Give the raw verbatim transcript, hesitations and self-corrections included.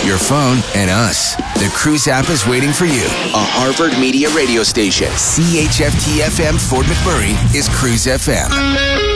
your phone, and us. The Cruise app is waiting for you. A Harvard Media radio station. C H F T F M Fort McMurray is Cruise F M.